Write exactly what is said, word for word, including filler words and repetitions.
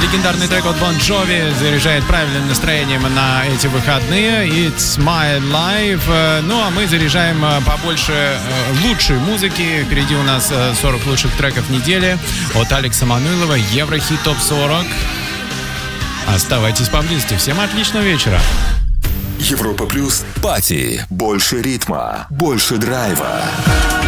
легендарный трек от Bon Jovi заряжает правильным настроением на эти выходные. It's My Life. Ну, а мы заряжаем побольше лучшей музыки. Впереди у нас сорок лучших треков недели от Алекса Мануилова. Еврохит топ сорок. Оставайтесь поблизости. Всем отличного вечера. Европа плюс пати. Больше ритма, больше драйва.